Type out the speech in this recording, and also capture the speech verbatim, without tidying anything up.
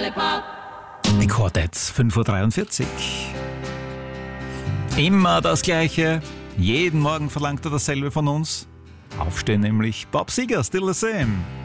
Quartett, fünf Uhr dreiundvierzig. Immer das Gleiche. Jeden Morgen verlangt er dasselbe von uns. Aufstehen nämlich. Bob Seger, Still the Same.